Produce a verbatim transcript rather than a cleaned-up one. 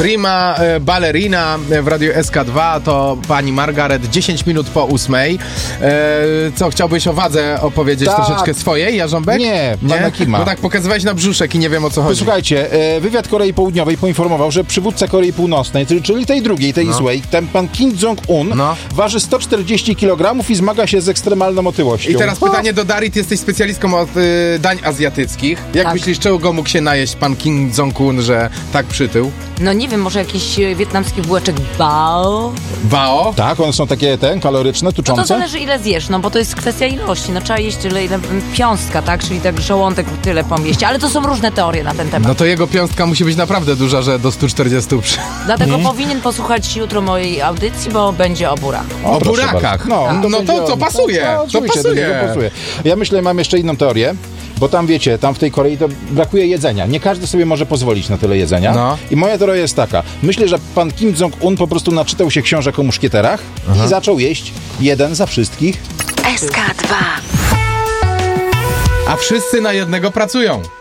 Prima e, ballerina w Radiu S K dwa to pani Margaret, dziesięć minut po ósmej. E, co, chciałbyś o wadze opowiedzieć tak. troszeczkę swojej, Jarząbek? Nie, pana Kima. No tak pokazywałeś na brzuszek i nie wiem, o co chodzi. Posłuchajcie, e, wywiad Korei Południowej poinformował, że przywódca Korei Północnej, czyli, czyli tej drugiej, tej no. złej, ten pan Kim Jong-un, no. waży sto czterdzieści kilogramów i zmaga się z ekstremalną otyłością. I teraz o. pytanie do Dari, ty jesteś specjalistką od y, dań azjatyckich. Jak tak. myślisz, czego mógł się najeść pan Kim Jong-un, że tak przytył? No nie wiem, może jakiś wietnamski bułeczek bao? Bao? Tak, one są takie ten, kaloryczne, tuczące? No to zależy ile zjesz, no bo to jest kwestia ilości. No trzeba jeść tyle, ile piąstka, tak? Czyli tak żołądek tyle po mieście. Ale to są różne teorie na ten temat. No to jego piąstka musi być naprawdę duża, że do stu czterdziestu przy... Dlatego hmm. powinien posłuchać jutro mojej audycji, bo będzie o burach. O, o burakach. No, no, no to co, pasuje. No, to pasuje. To pasuje. Ja myślę, mam jeszcze inną teorię. Bo tam wiecie, tam w tej Korei to brakuje jedzenia. Nie każdy sobie może pozwolić na tyle jedzenia. No. I moja teoria jest taka. Myślę, że pan Kim Jong-un po prostu naczytał się książek o muszkieterach Aha. i zaczął jeść jeden za wszystkich. S K dwa. A wszyscy na jednego pracują.